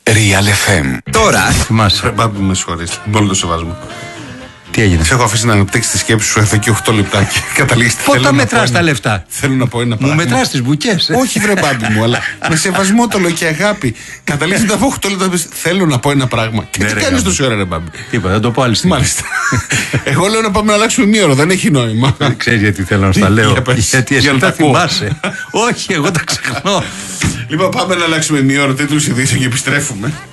Real FM. Τώρα. Θυμάσαι. Μπάμπη, με συγχωρείς. Με όλο το σεβασμό. Τι έγινε? Σε έχω αφήσει να αναπτύξεις τη σκέψη σου εδώ και 8 λεπτάκια. Καταλήξτε. Πότε μετράς τα λεφτά? Θέλω να πω ένα πράγμα. Μου μετράς τις μπουκές. Όχι, βρε Μπάμπη μου, αλλά με σεβασμό το λέω και αγάπη. Καταλήξτε να πω 8 λεπτά. Θέλω να πω ένα πράγμα. Και τι κάνεις τόση ώρα, ρε Μπάμπη? Είπα, θα το πω άλλη στιγμή. Μάλιστα. Εγώ λέω να πάμε να αλλάξουμε μία ώρα. Δεν έχει νόημα. Ξέρεις γιατί θέλω να στα λέω? Γιατί εσύ να τα τα ακούω. θυμάσαι. Όχι, εγώ τα ξεχνώ. Λοιπόν, πάμε να αλλάξουμε μία ώρα τίτλους ειδήσεων και επιστρέφουμε.